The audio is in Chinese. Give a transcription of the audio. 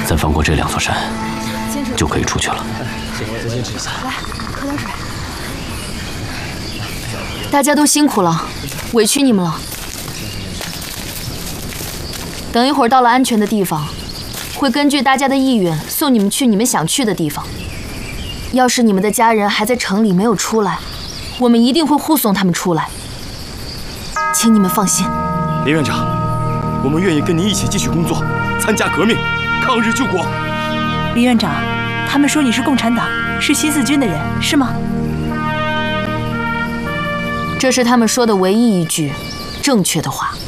再翻过这2座山，就可以出去了。 再坚持一下。 来，喝点水。大家都辛苦了，委屈你们了。等一会儿到了安全的地方，会根据大家的意愿送你们去你们想去的地方。要是你们的家人还在城里没有出来，我们一定会护送他们出来。请你们放心。 林院长，我们愿意跟您一起继续工作，参加革命，抗日救国。 林院长，他们说你是共产党，是新四军的人，是吗？ 这是他们说的唯一一句正确的话。